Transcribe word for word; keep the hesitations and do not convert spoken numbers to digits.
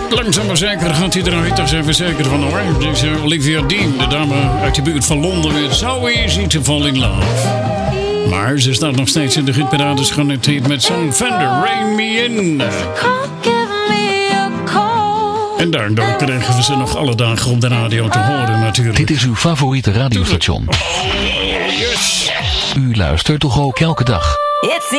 Langzaam maar zeker gaat hij eruit, daar zijn we zeker van hoor. Dus uh, Olivia Dean, de dame uit de buurt van Londen, weer so easy to fall in love. Maar ze staat nog steeds in de hitparades genoteerd met zo'n Fender, Rain Me In. En daardoor kregen we ze nog alle dagen op de radio te horen natuurlijk. Dit is uw favoriete radiostation. Oh, yes. U luistert toch ook elke dag? It's